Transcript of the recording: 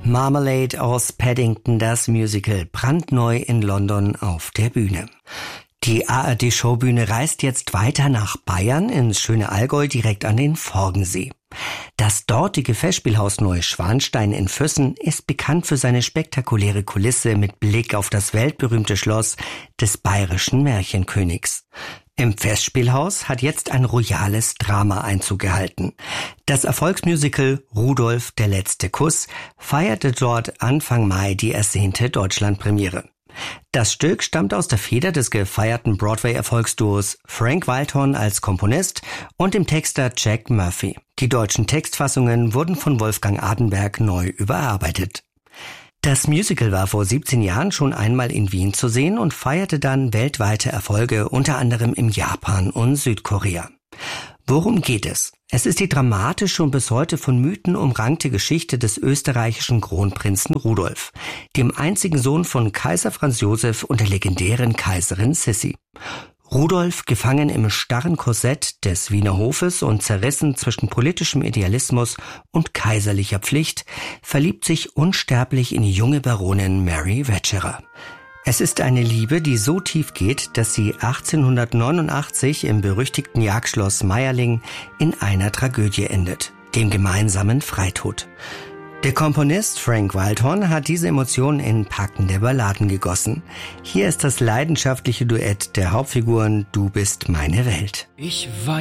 Marmalade aus Paddington, das Musical, brandneu in London auf der Bühne. Die ARD-Showbühne reist jetzt weiter nach Bayern ins schöne Allgäu direkt an den Forgensee. Das dortige Festspielhaus Neuschwanstein in Füssen ist bekannt für seine spektakuläre Kulisse mit Blick auf das weltberühmte Schloss des bayerischen Märchenkönigs. Im Festspielhaus hat jetzt ein royales Drama Einzug gehalten. Das Erfolgsmusical Rudolf, der letzte Kuss feierte dort Anfang Mai die ersehnte Deutschlandpremiere. Das Stück stammt aus der Feder des gefeierten Broadway-Erfolgsduos Frank Wildhorn als Komponist und dem Texter Jack Murphy. Die deutschen Textfassungen wurden von Wolfgang Adenberg neu überarbeitet. Das Musical war vor 17 Jahren schon einmal in Wien zu sehen und feierte dann weltweite Erfolge, unter anderem in Japan und Südkorea. Worum geht es? Es ist die dramatische und bis heute von Mythen umrankte Geschichte des österreichischen Kronprinzen Rudolf, dem einzigen Sohn von Kaiser Franz Josef und der legendären Kaiserin Sissi. Rudolf, gefangen im starren Korsett des Wiener Hofes und zerrissen zwischen politischem Idealismus und kaiserlicher Pflicht, verliebt sich unsterblich in die junge Baronin Mary Wetscherer. Es ist eine Liebe, die so tief geht, dass sie 1889 im berüchtigten Jagdschloss Meierling in einer Tragödie endet, dem gemeinsamen Freitod. Der Komponist Frank Wildhorn hat diese Emotionen in packende Balladen gegossen. Hier ist das leidenschaftliche Duett der Hauptfiguren Du bist meine Welt. Ich weiß